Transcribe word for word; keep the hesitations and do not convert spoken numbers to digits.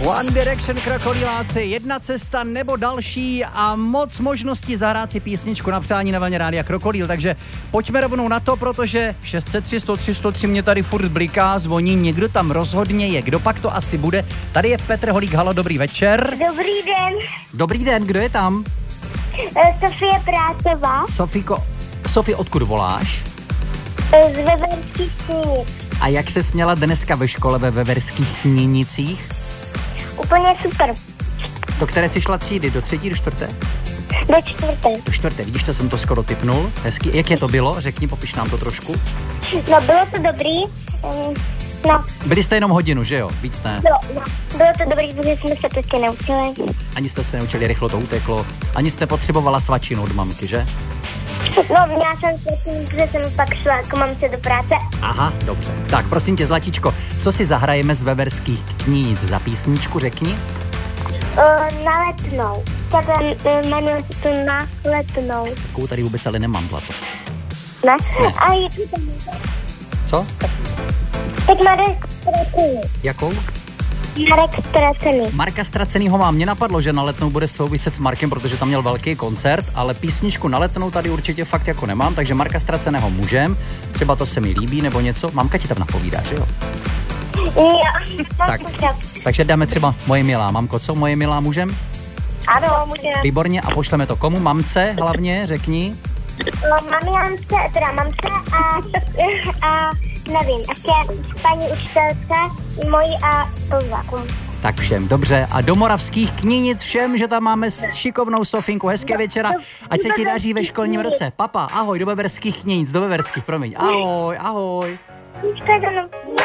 One Direction, Krokodýláci, jedna cesta nebo další a moc možností zahrát si písničku na přání na vlně Rádia Krokodýl, takže pojďme rovnou na to, protože šest set tři, sto tři, sto tři mě tady furt bliká, zvoní, někdo tam rozhodně je, kdo pak to asi bude. Tady je Petr Holík, halo, dobrý večer. Dobrý den. Dobrý den, kdo je tam? Sofie Prácová. Sofíko, Sofie, odkud voláš? Z Veverských Knínic. A jak se směla dneska ve škole ve Veverských Knínicích? Úplně super. Do které jsi šla třídy? Do třetí, do čtvrté? Do čtvrté. Do čtvrté, vidíš, to jsem to skoro tipnul. Hezky. Jak je to bylo? Řekni, popiš nám to trošku. No, bylo to dobrý. Um, no. Byli jste jenom hodinu, že jo? Víc ne? Bylo, no. Bylo to dobrý, protože jsme se prostě neučili. Ani jste se neučili, rychlo to uteklo. Ani jste potřebovala svačinu od mamky, že? No, měla jsem svačinu, protože jsem pak šla k mamce do práce. Aha, dobře. Tak, prosím tě, Zlatičko, co si zahrajeme z Veverských Knínic za písničku, řekni? Uh, na Letnou. Tak uh, jmenuje se to Na Letnou. Takovou tady vůbec ale nemám, Zlato. Ne? Ne. A je to tam. Co? Tak Marek Ztracený. Jakou? Marek Ztracený. Marka Ztracenýho mám. Mě napadlo, že na Letnou bude souviset s Markem, protože tam měl velký koncert, ale písničku na Letnou tady určitě fakt jako nemám, takže Marka Ztraceného můžem. Třeba to se mi líbí nebo něco. Mamka ti tam napovídá, že jo? Jo. Tak, takže dáme třeba Moje milá. Mamko, co? Moje milá můžem? Ano, můžeme. Výborně, a pošleme to komu? Mamce hlavně, řekni. Mamiance, teda mamce a, a nevím, ještě paní učitelce, mojí a spolužákům. Tak všem, dobře. A do Moravských Knínic všem, že tam máme šikovnou Sofinku. Hezké večera. Ať se ti daří ve školním roce. Papa, ahoj, do Veverských Knínic, do Veverských, promiň. Ahoj, ahoj. Tak ano.